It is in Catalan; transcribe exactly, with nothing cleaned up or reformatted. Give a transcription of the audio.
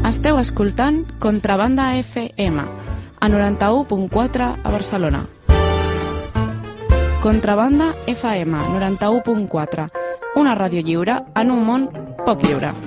Esteu escoltant Contrabanda F M, a noranta-u punt quatre a Barcelona. Contrabanda F M, noranta-u punt quatre, una ràdio lliure en un món poc lliure.